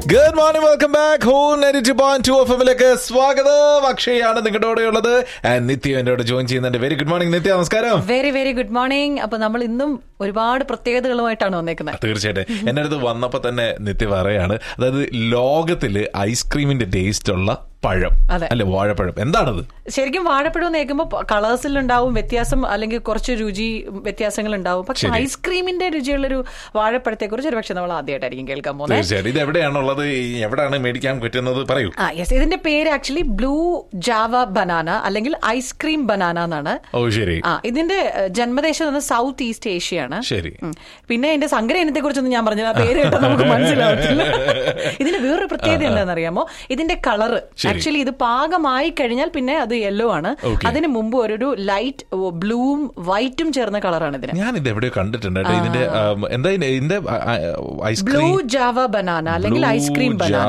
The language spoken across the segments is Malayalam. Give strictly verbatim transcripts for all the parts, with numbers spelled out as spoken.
Good morning, welcome back home ninety two point two F എമ്മിലേക്ക് സ്വാഗതം. അക്ഷയാണ് നിങ്ങളുടെ കൂടെ ഉള്ളത്. നിത്യ എന്റെ കൂടെ ജോയിൻ ചെയ്യുന്നുണ്ട്. വെരി ഗുഡ് മോർണിംഗ് നിത്യ. നമസ്കാരം. Very very good morning. അപ്പൊ നമ്മൾ ഇന്നും ഒരുപാട് പ്രത്യേകതകളുമായിട്ടാണ് വന്നേക്കുന്നത്. തീർച്ചയായിട്ടും. എന്റെ അടുത്ത് വന്നപ്പോ തന്നെ നിത്യ പറയാണ്, അതായത് ലോകത്തില് ഐസ്ക്രീമിന്റെ ടേസ്റ്റ് ഉള്ള പഴം അല്ലെ, വാഴപ്പഴം. എന്താണത്? ശരിക്കും വാഴപ്പഴം കേൾക്കുമ്പോൾ കളേഴ്സിൽ ഉണ്ടാവും വ്യത്യാസം, അല്ലെങ്കിൽ കുറച്ച് രുചി വ്യത്യാസങ്ങൾ ഉണ്ടാവും. പക്ഷെ ഐസ്ക്രീമിന്റെ രുചിയുള്ളൊരു വാഴപ്പഴത്തെ കുറിച്ച് ഒരു പക്ഷെ നമ്മൾ ആദ്യമായിട്ടായിരിക്കും കേൾക്കാൻ പോകുന്നത്. തീർച്ചയായിട്ടും. ഇത് എവിടെയാണുള്ളത്, എവിടെയാണ് മേടിക്കാൻ പറ്റുന്നത്, പറയൂ. ആ യെസ്, ഇതിന്റെ പേര് ആക്ച്വലി ബ്ലൂ ജാവ ബനാന അല്ലെങ്കിൽ ഐസ്ക്രീം ബനാന എന്നാണ്. ഓ ശരി. ആ ഇതിന്റെ ജന്മദേശം എന്ന് സൗത്ത് ഈസ്റ്റ് ഏഷ്യയാണ്. ശരി. പിന്നെ ഇതിന്റെ സങ്കര ഇനത്തെ കുറിച്ചൊന്നും ഞാൻ പറഞ്ഞില്ല, പേര് കേട്ടാൽ നമുക്ക് മനസ്സിലാവത്തില്ല. ഇതിന്റെ വേറൊരു പ്രത്യേകത എന്താണെന്ന് അറിയാമോ? ഇതിന്റെ കളറ് ആക്ച്വലി ഇത് പാകമായി കഴിഞ്ഞാൽ പിന്നെ അത് യെല്ലോ ആണ്. അതിന് മുമ്പ് ഒരു ലൈറ്റ് ബ്ലൂവും വൈറ്റും ചേർന്ന കളറാണ് ഇതിന്. ഞാൻ ഇത് എവിടെയോ കണ്ടിട്ടുണ്ട്. ഇതിന്റെ എന്താ ഇതിന്റെ ബ്ലൂ ജാവ ബനാന അല്ലെങ്കിൽ ഐസ്ക്രീം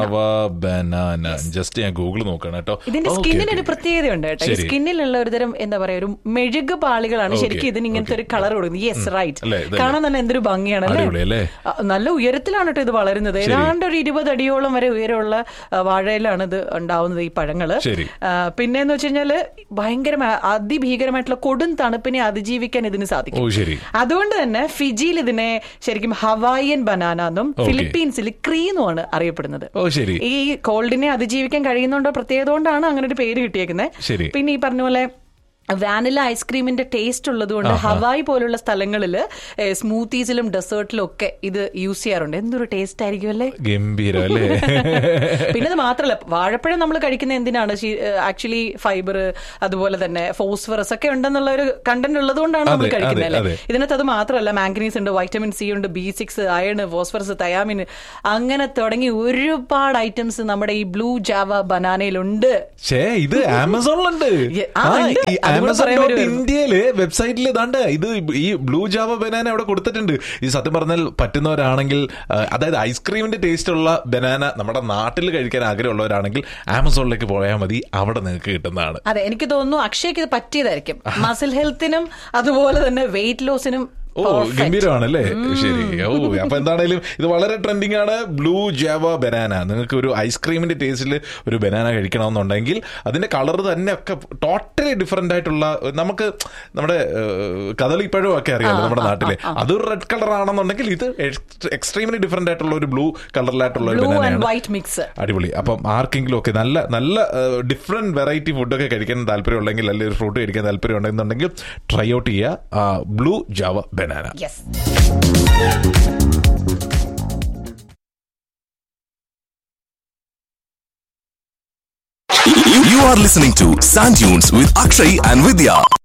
ബനാന. ജസ്റ്റ് ഞാൻ ഗൂഗിൾ നോക്കണം കേട്ടോ. ഇതിന്റെ സ്കിന്നിന് ഒരു പ്രത്യേകതയുണ്ട് കേട്ടോ. ഈ സ്കിന്നിലുള്ള ഒരു തരം എന്താ പറയാ ഒരു മെഴുക് പാളികളാണ് ശരിക്കും ഇതിന് ഇങ്ങനത്തെ ഒരു കളർ കൊടുക്കുന്നത്. Yes right. കാണാൻ തന്നെ എന്തൊരു ഭംഗിയാണ് അല്ലേ. നല്ല ഉയരത്തിലാണ് കേട്ടോ ഇത് വളരുന്നത്. ഏതാണ്ട് ഒരു ഇരുപത് അടിയോളം വരെ ഉയരമുള്ള വാഴയിലാണ് ഇത് ഉണ്ടാവുന്നത് ഈ പഴങ്ങള്. പിന്നെന്ന് വെച്ച് കഴിഞ്ഞാല് ഭയങ്കര അതിഭീകരമായിട്ടുള്ള കൊടും തണുപ്പിനെ അതിജീവിക്കാൻ ഇതിന് സാധിക്കും. അതുകൊണ്ട് തന്നെ ഫിജിയിൽ ഇതിനെ ശരിക്കും ഹവായിയൻ ബനാന എന്നും ഫിലിപ്പീൻസിൽ ക്രീന്നുമാണ് അറിയപ്പെടുന്നത്. ഈ കോൾഡിനെ അതിജീവിക്കാൻ കഴിയുന്നുണ്ടോ പ്രത്യേകത കൊണ്ടാണ് അങ്ങനെ ഒരു പേര് കിട്ടിയേക്കുന്നത്. പിന്നെ ഈ പറഞ്ഞ പോലെ വാനില ഐസ്ക്രീമിന്റെ ടേസ്റ്റ് ഉള്ളതുകൊണ്ട് ഹവായി പോലുള്ള സ്ഥലങ്ങളിൽ സ്മൂത്തീസിലും ഡെസേർട്ടിലും ഒക്കെ ഇത് യൂസ് ചെയ്യാറുണ്ട്. എന്തൊരു ടേസ്റ്റ് ആയിരിക്കും അല്ലേ, ഗംഭീരം അല്ലേ. പിന്നെ അത് മാത്രമല്ല, വാഴപ്പഴം നമ്മൾ കഴിക്കുന്ന എന്തിനാണ്? ആക്ച്വലി ഫൈബർ അതുപോലെ തന്നെ ഫോസ്ഫറസ് ഒക്കെ ഉണ്ടെന്നുള്ള ഒരു കണ്ടന്റ് ഉള്ളത് കൊണ്ടാണ് നമ്മൾ കഴിക്കുന്നത് അല്ലേ. ഇതിനകത്ത് അത് മാത്രമല്ല, മാംഗനീസ് ഉണ്ട്, വൈറ്റമിൻ സി ഉണ്ട്, B six, iron, phosphorus, thiamine, അങ്ങനെ തുടങ്ങി ഒരുപാട് ഐറ്റംസ് നമ്മുടെ ഈ ബ്ലൂ ജാവ ബനാനയിലുണ്ട്. ഇത് ആമസോണിലുണ്ട്. ഇന്ത്യയില് വെബ്സൈറ്റിൽ ഇതാണ്ട് ഇത് ഈ ബ്ലൂ ജാവ ബനാന അവിടെ കൊടുത്തിട്ടുണ്ട്. ഇത് സത്യം പറഞ്ഞാൽ പറ്റുന്നവരാണെങ്കിൽ, അതായത് ഐസ്ക്രീമിന്റെ ടേസ്റ്റ് ഉള്ള ബനാന നമ്മുടെ നാട്ടിൽ കഴിക്കാൻ ആഗ്രഹമുള്ളവരാണെങ്കിൽ ആമസോണിലേക്ക് പോയാൽ മതി, അവിടെ നിങ്ങൾക്ക് കിട്ടുന്നതാണ്. അതെ, എനിക്ക് തോന്നുന്നു അക്ഷയ്ക്ക് ഇത് പറ്റിയതായിരിക്കും. മസിൽ ഹെൽത്തിനും അതുപോലെ തന്നെ വെയിറ്റ് ലോസിനും. ഓ ഗംഭീരമാണല്ലേ. ശരി. ഓ അപ്പൊ എന്താണേലും ഇത് വളരെ ട്രെൻഡിങ് ആണ്. Blue Java banana. നിങ്ങൾക്ക് ഒരു ഐസ്ക്രീമിന്റെ ടേസ്റ്റിൽ ഒരു ബനാന കഴിക്കണമെന്നുണ്ടെങ്കിൽ അതിന്റെ കളർ തന്നെ ഒക്കെ ടോട്ടലി ഡിഫറെന്റ് ആയിട്ടുള്ള, നമുക്ക് നമ്മുടെ കദളിപ്പഴം ഒക്കെ അറിയാമല്ലോ നമ്മുടെ നാട്ടില്, അതൊരു റെഡ് കളർ ആണെന്നുണ്ടെങ്കിൽ ഇത് എക്സ്ട്രീംലി ഡിഫറെന്റ് ആയിട്ടുള്ള ഒരു ബ്ലൂ കളറിലായിട്ടുള്ള ഒരു ബനാനയാണ്. അടിപൊളി. അപ്പം ആർക്കെങ്കിലും ഒക്കെ നല്ല നല്ല ഡിഫറെന്റ് വെറൈറ്റി ഫുഡൊക്കെ കഴിക്കാൻ താല്പര്യം ഉണ്ടെങ്കിൽ, അല്ലെങ്കിൽ ഒരു ഫ്രൂട്ട് കഴിക്കാൻ താല്പര്യം ഉണ്ടെന്നുണ്ടെങ്കിൽ ട്രൈ ഔട്ട് ചെയ്യുക blue Java banana. Yes. You, you are listening to Sand Dunes with Akshay and Vidya.